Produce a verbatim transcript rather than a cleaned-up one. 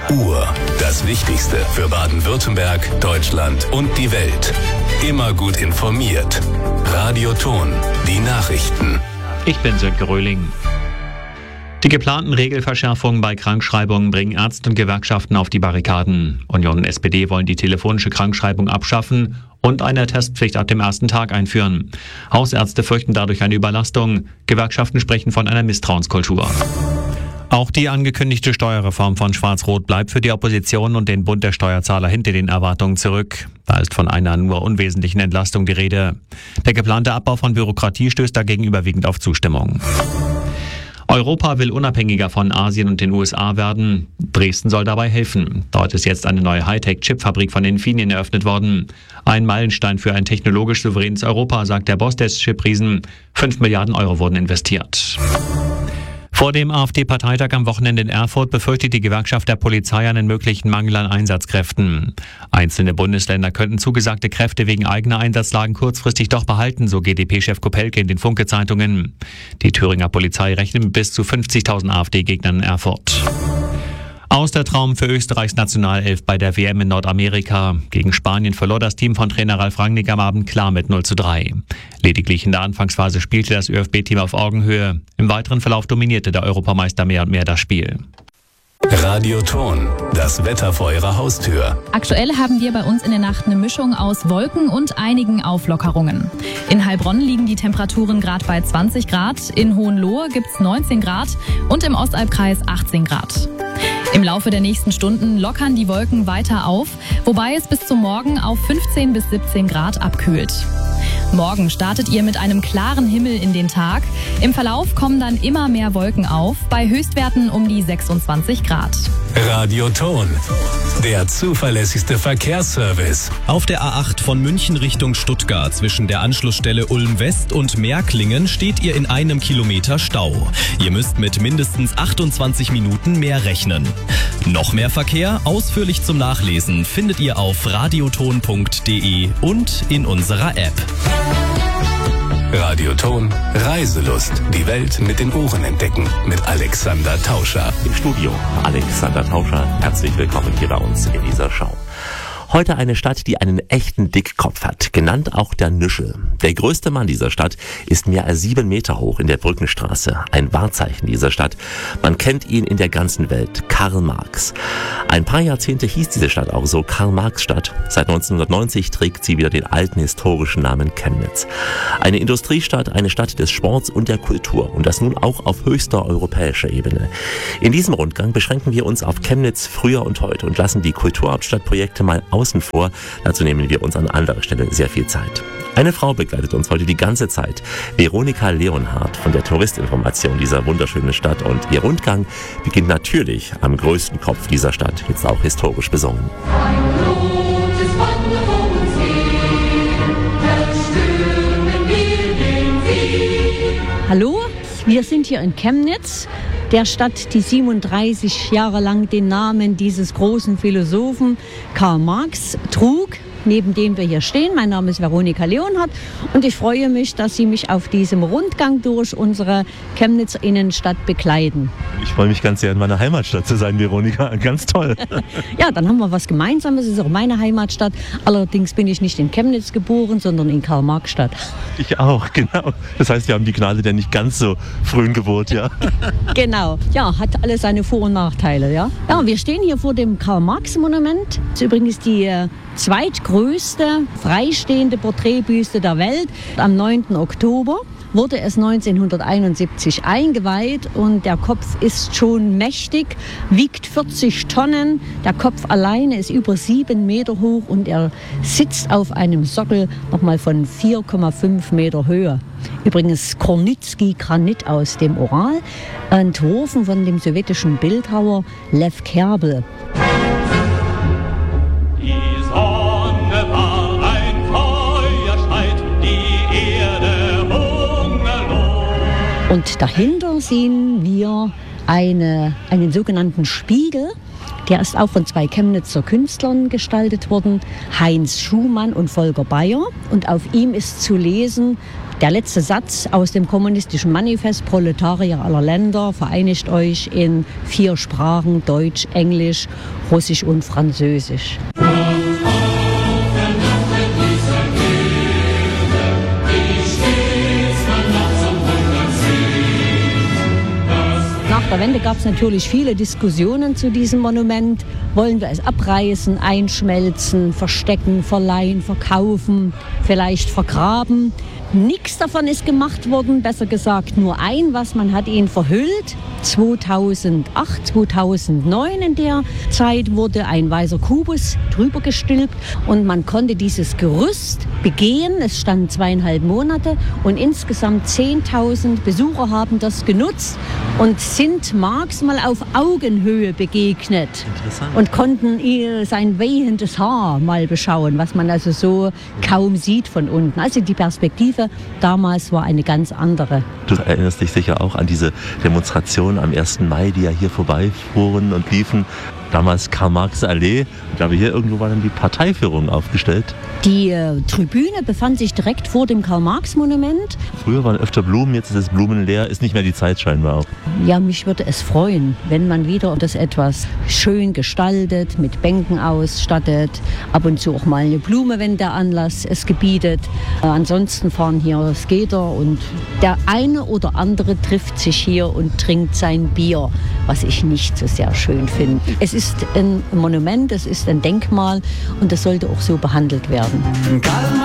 Uhr. Das Wichtigste für Baden-Württemberg, Deutschland und die Welt. Immer gut informiert. Radioton. Die Nachrichten. Ich bin Sönke Röhling. Die geplanten Regelverschärfungen bei Krankschreibungen bringen Ärzte und Gewerkschaften auf die Barrikaden. Union und S P D wollen die telefonische Krankschreibung abschaffen und eine Testpflicht ab dem ersten Tag einführen. Hausärzte fürchten dadurch eine Überlastung. Gewerkschaften sprechen von einer Misstrauenskultur. Auch die angekündigte Steuerreform von Schwarz-Rot bleibt für die Opposition und den Bund der Steuerzahler hinter den Erwartungen zurück. Da ist von einer nur unwesentlichen Entlastung die Rede. Der geplante Abbau von Bürokratie stößt dagegen überwiegend auf Zustimmung. Europa will unabhängiger von Asien und den U S A werden. Dresden soll dabei helfen. Dort ist jetzt eine neue Hightech-Chipfabrik von Infineon eröffnet worden. Ein Meilenstein für ein technologisch souveränes Europa, sagt der Boss des Chipriesen. Fünf Milliarden Euro wurden investiert. Vor dem AfD-Parteitag am Wochenende in Erfurt befürchtet die Gewerkschaft der Polizei einen möglichen Mangel an Einsatzkräften. Einzelne Bundesländer könnten zugesagte Kräfte wegen eigener Einsatzlagen kurzfristig doch behalten, so G d P-Chef Kopelke in den Funke-Zeitungen. Die Thüringer Polizei rechnet mit bis zu fünfzigtausend AfD-Gegnern in Erfurt. Aus der Traum für Österreichs Nationalelf bei der W M in Nordamerika. Gegen Spanien verlor das Team von Trainer Ralf Rangnick am Abend klar mit null zu drei. Lediglich in der Anfangsphase spielte das Ö F B-Team auf Augenhöhe. Im weiteren Verlauf dominierte der Europameister mehr und mehr das Spiel. Radioton. Das Wetter vor Ihrer Haustür. Aktuell haben wir bei uns in der Nacht eine Mischung aus Wolken und einigen Auflockerungen. In Heilbronn liegen die Temperaturen gerade bei zwanzig Grad, in Hohenlohe gibt's neunzehn Grad und im Ostalbkreis achtzehn Grad. Im Laufe der nächsten Stunden lockern die Wolken weiter auf, wobei es bis zum Morgen auf fünfzehn bis siebzehn Grad abkühlt. Morgen startet ihr mit einem klaren Himmel in den Tag. Im Verlauf kommen dann immer mehr Wolken auf, bei Höchstwerten um die sechsundzwanzig Grad. Radioton. Der zuverlässigste Verkehrsservice. Auf der A acht von München Richtung Stuttgart zwischen der Anschlussstelle Ulm West und Märklingen steht ihr in einem Kilometer Stau. Ihr müsst mit mindestens achtundzwanzig Minuten mehr rechnen. Noch mehr Verkehr, ausführlich zum Nachlesen, findet ihr auf radioton punkt de und in unserer App. Radioton. Reiselust. Die Welt mit den Ohren entdecken. Mit Alexander Tauscher. Im Studio Alexander Tauscher. Herzlich willkommen hier bei uns in dieser Show. Heute eine Stadt, die einen echten Dickkopf hat, genannt auch der Nüschel. Der größte Mann dieser Stadt ist mehr als sieben Meter hoch in der Brückenstraße. Ein Wahrzeichen dieser Stadt. Man kennt ihn in der ganzen Welt. Karl Marx. Ein paar Jahrzehnte hieß diese Stadt auch so Karl-Marx-Stadt. Seit neunzehnhundertneunzig trägt sie wieder den alten historischen Namen Chemnitz. Eine Industriestadt, eine Stadt des Sports und der Kultur. Und das nun auch auf höchster europäischer Ebene. In diesem Rundgang beschränken wir uns auf Chemnitz früher und heute und lassen die Kulturhauptstadtprojekte mal außen vor. Dazu nehmen wir uns an anderer Stelle sehr viel Zeit. Eine Frau begleitet uns heute die ganze Zeit. Veronika Leonhardt von der Touristinformation dieser wunderschönen Stadt. Und ihr Rundgang beginnt natürlich am größten Kopf dieser Stadt, jetzt auch historisch besungen. Hallo, wir sind hier in Chemnitz, der Stadt, die siebenunddreißig Jahre lang den Namen dieses großen Philosophen Karl Marx trug, neben dem wir hier stehen. Mein Name ist Veronika Leonhardt und ich freue mich, dass Sie mich auf diesem Rundgang durch unsere Chemnitzer Innenstadt begleiten. Ich freue mich ganz sehr, in meiner Heimatstadt zu sein, Veronika. Ganz toll. Ja, dann haben wir was Gemeinsames. Es ist auch meine Heimatstadt. Allerdings bin ich nicht in Chemnitz geboren, sondern in Karl-Marx-Stadt. Ich auch, genau. Das heißt, wir haben die Gnade der nicht ganz so frühen Geburt, ja. Genau. Ja, hat alles seine Vor- und Nachteile, ja. Ja, wir stehen hier vor dem Karl-Marx-Monument. Das ist übrigens die äh, zweitgrößte freistehende Porträtbüste der Welt. Am neunten Oktober wurde es neunzehnhunderteinundsiebzig eingeweiht und der Kopf ist schon mächtig, wiegt vierzig Tonnen. Der Kopf alleine ist über sieben Meter hoch und er sitzt auf einem Sockel nochmal von vier Komma fünf Meter Höhe. Übrigens Kornitzki-Granit aus dem Ural, entworfen von dem sowjetischen Bildhauer Lew Kerbel. Und dahinter sehen wir eine, einen sogenannten Spiegel. Der ist auch von zwei Chemnitzer Künstlern gestaltet worden, Heinz Schumann und Volker Bayer. Und auf ihm ist zu lesen, Der letzte Satz aus dem kommunistischen Manifest: Proletarier aller Länder, vereinigt euch in vier Sprachen: Deutsch, Englisch, Russisch und Französisch. Nach der Wende gab es natürlich viele Diskussionen zu diesem Monument. Wollen wir es abreißen, einschmelzen, verstecken, verleihen, verkaufen, vielleicht vergraben? Nichts davon ist gemacht worden, besser gesagt nur ein, was man hat ihn verhüllt. zweitausendacht, zweitausendneun in der Zeit wurde ein weißer Kubus drüber gestülpt und man konnte dieses Gerüst begehen. Es stand zweieinhalb Monate und insgesamt zehntausend Besucher haben das genutzt und sind Marx mal auf Augenhöhe begegnet und konnten ihr sein wehendes Haar mal beschauen, was man also so kaum sieht von unten. Also die Perspektive damals war eine ganz andere. Du erinnerst dich sicher auch an diese Demonstration am ersten Mai, die ja hier vorbeifuhren und liefen. Damals Karl-Marx-Allee. Ich glaube, hier irgendwo war dann die Parteiführung aufgestellt. Die äh, Tribüne befand sich direkt vor dem Karl-Marx-Monument. Früher waren öfter Blumen, jetzt ist es blumenleer. Ist nicht mehr die Zeit scheinbar auch. Ja, mich würde es freuen, wenn man wieder das etwas schön gestaltet, mit Bänken ausstattet, ab und zu auch mal eine Blume, wenn der Anlass es gebietet. Äh, ansonsten fahren hier Skater und der eine oder andere trifft sich hier und trinkt sein Bier, was ich nicht so sehr schön finde. Es ist ein Monument, es ist ein Denkmal und das sollte auch so behandelt werden.